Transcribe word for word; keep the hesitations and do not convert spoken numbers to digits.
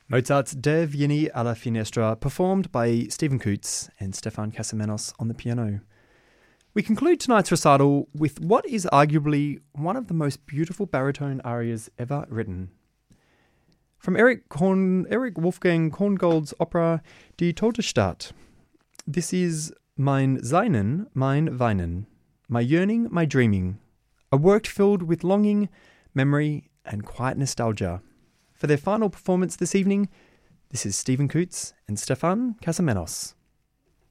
Mozart's De Vieni alla Finestra, performed by Stephen Coutts and Stefan Casamenos on the piano. We conclude tonight's recital with what is arguably one of the most beautiful baritone arias ever written. From Eric, Korn, Eric Wolfgang Korngold's opera Die Tote Stadt. This is Mein Seinen, Mein Weinen, My Yearning, My Dreaming, a work filled with longing, memory, and quiet nostalgia. For their final performance this evening, this is Stephen Coutts and Stefan Casamenos.